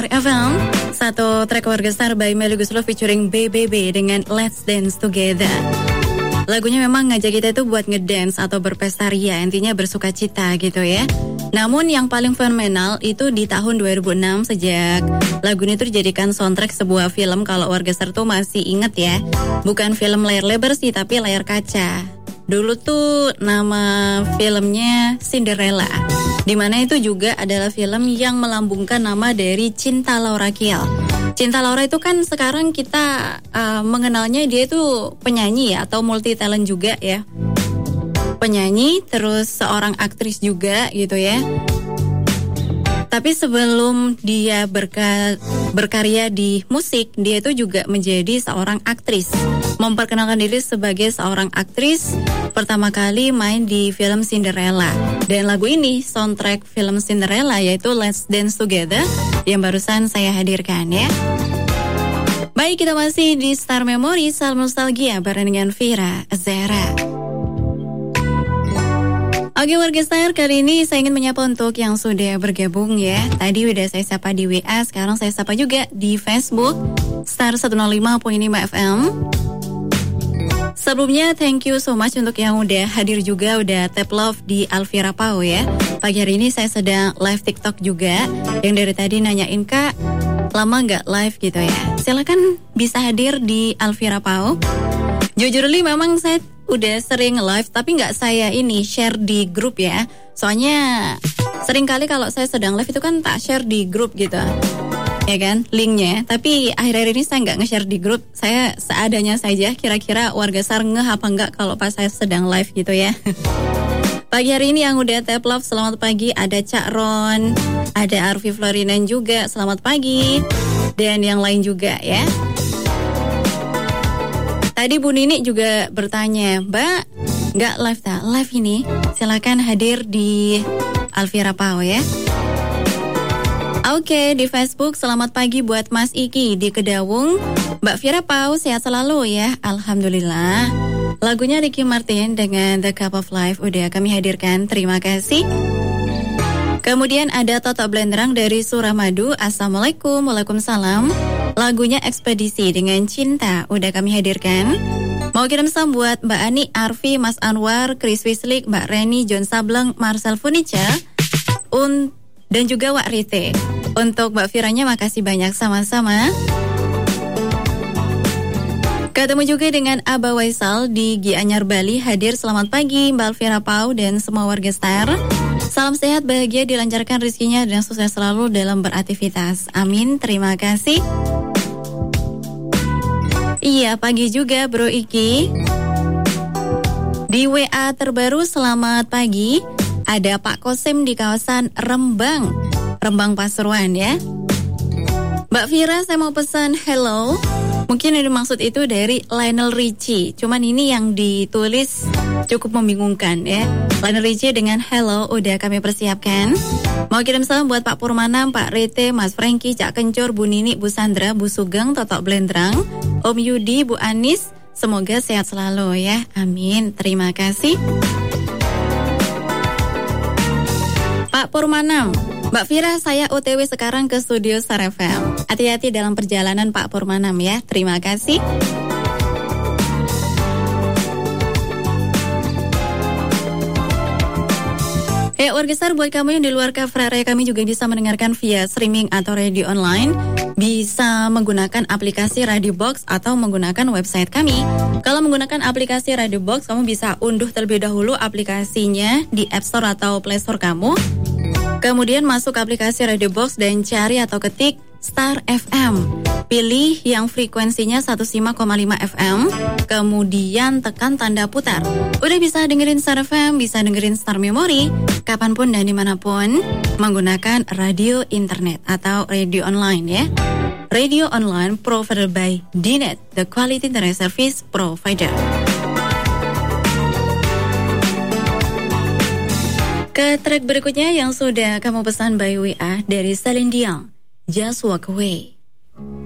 Star FM. Satu track Warga Star by Melly Goeslaw featuring BBB dengan Let's Dance Together. Lagunya memang ngajak kita itu buat ngedance atau berpesta ria, intinya bersuka cita gitu ya. Namun yang paling fenomenal itu di tahun 2006 sejak lagu ini tuh dijadikan soundtrack sebuah film. Kalau Warga Star tuh masih inget ya, bukan film layar lebar sih tapi layar kaca. Dulu tuh nama filmnya Cinderella, dimana itu juga adalah film yang melambungkan nama dari Cinta Laura Kiel. Cinta Laura itu kan sekarang kita mengenalnya dia itu penyanyi ya, atau multi talent juga ya. Penyanyi terus seorang aktris juga gitu ya. Tapi sebelum dia berkarya di musik, dia itu juga menjadi seorang aktris. Memperkenalkan diri sebagai seorang aktris, pertama kali main di film Cinderella. Dan lagu ini soundtrack film Cinderella, yaitu Let's Dance Together, yang barusan saya hadirkan ya. Baik, kita masih di Star Memory, Salam Nostalgia bareng dengan Vira Zahra. Oke Warga Star, kali ini saya ingin menyapa untuk yang sudah bergabung ya. Tadi udah saya sapa di WA, sekarang saya sapa juga di Facebook Star 105.5 FM. Sebelumnya thank you so much untuk yang udah hadir juga, udah tap love di Alvira Pau ya. Pagi hari ini saya sedang live TikTok juga. Yang dari tadi nanyain, Kak, lama gak live gitu ya? Silakan bisa hadir di Alvira Pau. Jujur li memang saya udah sering live tapi nggak saya ini share di grup ya. Soalnya sering kali kalau saya sedang live itu kan tak share di grup gitu, ya kan, linknya. Tapi akhir-akhir ini saya nggak nge-share di grup. Saya seadanya saja. Kira-kira Warga Star ngeh apa nggak kalau pas saya sedang live gitu ya. Pagi hari ini yang udah tap love, selamat pagi. Ada Cak Ron, ada Arfi Florinan juga, selamat pagi. Dan yang lain juga ya. Tadi Bu Nini juga bertanya, Mbak, nggak live tak? Live ini, silakan hadir di Alvira Pau ya. Oke, di Facebook, selamat pagi buat Mas Iki di Kedawung. Mbak Vira Pau, sehat selalu ya, Alhamdulillah. Lagunya Ricky Martin dengan The Cup of Life udah kami hadirkan, terima kasih. Kemudian ada Toto Blendrang dari Suramadu, Assalamualaikum, Waalaikumsalam. Lagunya Ekspedisi dengan Cinta udah kami hadirkan. Mau kirim salam buat Mbak Ani, Arfi, Mas Anwar, Chris Wislik, Mbak Reni, John Sableng, Marcel Furniture, dan juga Wak Rite. Untuk Mbak Firanya makasih banyak, sama-sama. Ketemu juga dengan Aba Waisal di Gianyar Bali, hadir. Selamat pagi Mbak Alvira Pau dan semua Warga Star. Salam sehat, bahagia, dilancarkan rezekinya dan sukses selalu dalam beraktivitas. Amin, terima kasih. Iya, pagi juga Bro Iki. Di WA terbaru, selamat pagi. Ada Pak Kosim di kawasan Rembang Pasuruan ya. Mbak Vira, saya mau pesan hello. Mungkin yang dimaksud itu dari Lionel Richie. Cuman ini yang ditulis cukup membingungkan ya. Lionel Richie dengan hello udah kami persiapkan. Mau kirim salam buat Pak Purmanam, Pak Rete, Mas Franky, Cak Kencur, Bu Nini, Bu Sandra, Bu Sugeng, Totok Blendrang, Om Yudi, Bu Anis. Semoga sehat selalu ya. Amin. Terima kasih. Pak Purmanam, Mbak Vira, saya OTW sekarang ke studio Star FM. Hati-hati dalam perjalanan Pak Purmanam ya. Terima kasih. Warga Star, buat kamu yang di luar cover area, kami juga bisa mendengarkan via streaming atau radio online. Bisa menggunakan aplikasi Radio Box atau menggunakan website kami. Kalau menggunakan aplikasi Radio Box, kamu bisa unduh terlebih dahulu aplikasinya di App Store atau Play Store kamu. Kemudian masuk aplikasi Radio Box dan cari atau ketik Star FM. Pilih yang frekuensinya 105,5 FM. Kemudian tekan tanda putar. Udah bisa dengerin Star FM, bisa dengerin Star Memory kapanpun dan dimanapun menggunakan radio internet atau radio online ya. Radio online provided by DNet, the quality internet service provider. Ke track berikutnya yang sudah kamu pesan by WA dari Celine Dion, Just Walk Away.